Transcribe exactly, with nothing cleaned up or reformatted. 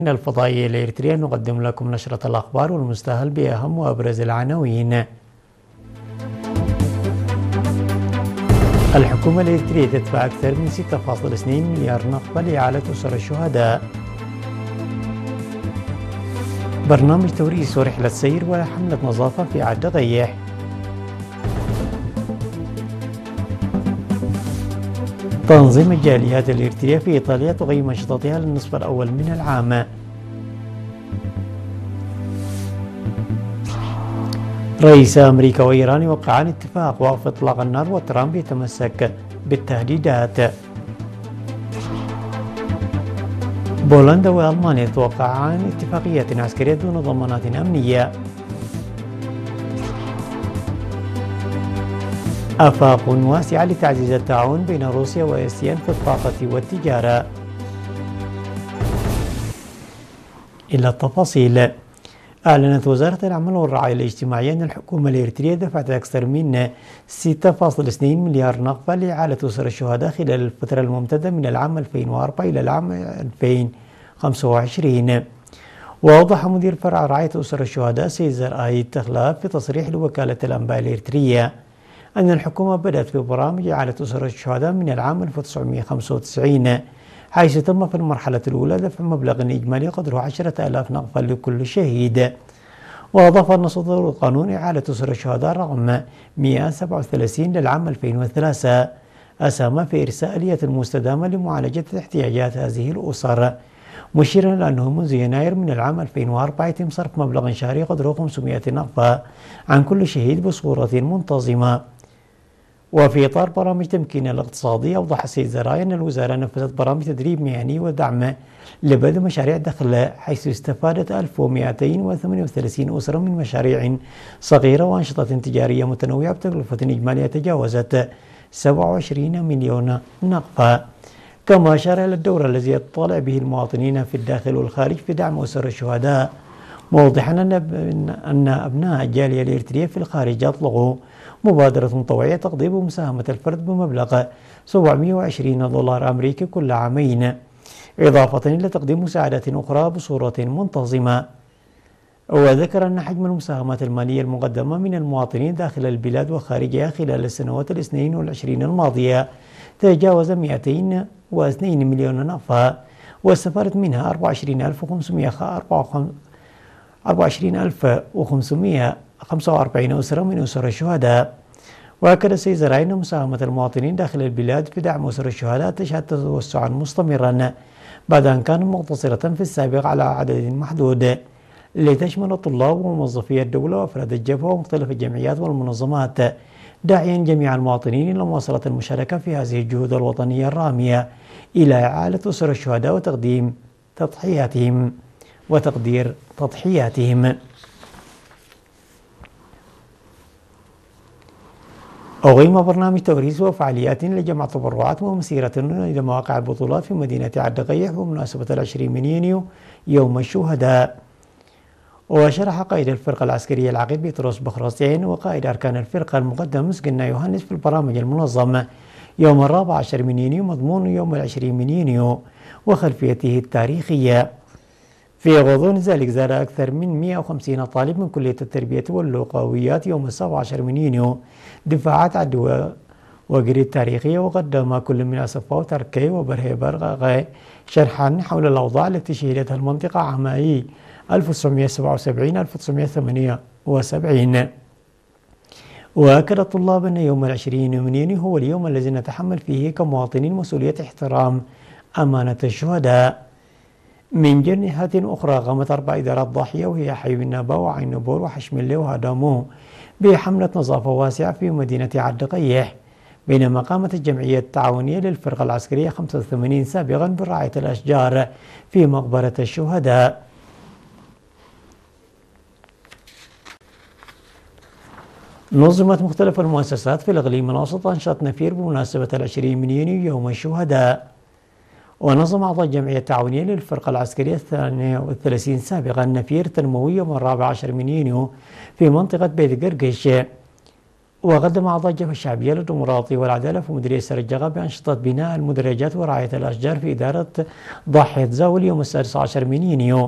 من الفضائية الإريترية نقدم لكم نشرة الأخبار والمستهل بأهم وأبرز العناوين. الحكومة الإريترية تدفع أكثر من ستة فاصلة اثنين مليار نقبة لإعالة أسر الشهداء. برنامج توريث ورحلة سير وحملة نظافة في عد غيح. تنظيم الجاليات الإريترية في إيطاليا تغيم أنشطتها للنصف الأول من العام. رئيس أمريكا وإيران يوقعان اتفاق وقف إطلاق النار وترامب يتمسك بالتهديدات. بولندا وألمانيا توقعان اتفاقية عسكرية دون ضمانات أمنية. آفاق واسعة لتعزيز التعاون بين روسيا وآسيا في الطاقة والتجارة. إلى التفاصيل. أعلنت وزارة العمل والرعاية الاجتماعية أن الحكومة الإريترية دفعت أكثر من ستة فاصلة اثنين مليار نقبة لإعالة أسر الشهداء خلال الفترة الممتدة من العام ألفين وأربعة إلى العام ألفين وخمسة وعشرين. وأوضح مدير فرع رعاية أسر الشهداء سيزر آيد تخلاف في تصريح لوكالة الأنباء الإريترية أن الحكومة بدأت في برامج إعالة أسر الشهداء من العام ألف وتسعمئة وخمسة وتسعين، حيث تم في المرحلة الأولى دفع مبلغ إجمالي قدره عشرة آلاف نقبة لكل شهيد. وأضاف أن صدور قانون إعالة أسر الشهداء رقم مئة وسبعة وثلاثين للعام ألفين وثلاثة أسهم في إرساء آلية مستدامة لمعالجة احتياجات هذه الأسر، مشيرا إلى أنه منذ يناير من العام ألفين وأربعة يتم صرف مبلغ شهري قدره خمسمئة نقبة عن كل شهيد بصورة منتظمة. وفي إطار برامج تمكين الاقتصادي، أوضح السيد زراي أن الوزارة نفذت برامج تدريب مهني ودعم لبدء مشاريع دخل، حيث استفادت ألف ومئتين وثمانية وثلاثين أسرة من مشاريع صغيرة وأنشطة تجارية متنوعة بتكلفة إجمالية تجاوزت سبعة وعشرين مليون نقبة. كما أشار إلى الدور الذي يطالع به المواطنين في الداخل والخارج في دعم أسر الشهداء، موضحا أن أبناء الجالية الإريترية في الخارج أطلقوا مبادرة طوعية تقضيب مساهمة الفرد بمبلغ سبعمئة وعشرين دولار أمريكي كل عامين، إضافة إلى تقديم مساعدات أخرى بصورة منتظمة. وذكر أن حجم المساهمات المالية المقدمة من المواطنين داخل البلاد وخارجها خلال السنوات الاثنين والعشرين الماضية تجاوز مئتين واثنين مليون نقبة، واستفادت منها أربعة وعشرين ألف وخمسمئة وخمسة وأربعين أسرة من أسر الشهداء. وأكد السيد زراي أن مساهمة المواطنين داخل البلاد في دعم أسر الشهداء تشهد توسعا مستمرا بعد أن كانت مقتصرة في السابق على عدد محدود، لتشمل الطلاب وموظفي الدولة وأفراد الجبهة ومختلف الجمعيات والمنظمات، داعيا جميع المواطنين إلى مواصلة المشاركة في هذه الجهود الوطنية الرامية إلى إعالة أسر الشهداء وتقديم تضحياتهم وتقدير تضحياتهم. أقيم برنامج توريث وفعاليات لجمع تبرعات ومسيرة إلى مواقع البطولات في مدينة عد غيح بمناسبة العشرين من يونيو يوم الشهداء. وشرح قائد الفرقة العسكرية العقيد بطرس بخرسين وقائد أركان الفرقة المقدم مسكنا يوهانس في البرامج المنظم يوم الرابع عشر من يونيو مضمون يوم العشرين من يونيو وخلفيته التاريخية. في غضون ذلك زار أكثر من مئة وخمسين طالب من كلية التربية واللغويات يوم السابع عشر من يونيو دفاعات عدو وقري التاريخية، وقدم كل من أصفاء تركي وبرهي برغاغي شرحا حول الأوضاع التي شهدتها المنطقة عامي ألف وتسعمئة وسبعة وسبعين ألف وتسعمئة وثمانية وسبعين. وأكد الطلاب أن يوم العشرين من يونيو هو اليوم الذي نتحمل فيه كمواطنين مسؤولية احترام أمانة الشهداء. من جهة أخرى قامت أربع إدارات ضاحية وهي حي النبا وعين نبور وحشملة وهدامو بحملة نظافة واسعة في مدينة عد غيح، بينما قامت الجمعية التعاونية للفرقة العسكرية خمسة وثمانين سابقا برعاية الأشجار في مقبرة الشهداء. نظمت مختلف المؤسسات في الإقليم الأوسط أنشطة نفير بمناسبة العشرين من يونيو يوم الشهداء. ونظم أعضاء الجمعية التعاونية للفرقة العسكرية الثانية والثلاثين سابقا نفير تنموي يوم الرابع عشر من يونيو في منطقة بيت قرقش، وقدم أعضاء الجبهة الشعبية للديمقراطية والعدالة في مديرية سرجغة بأنشطة بناء المدرجات ورعاية الأشجار في إدارة ضاحية زاول يوم السادس عشر من يونيو.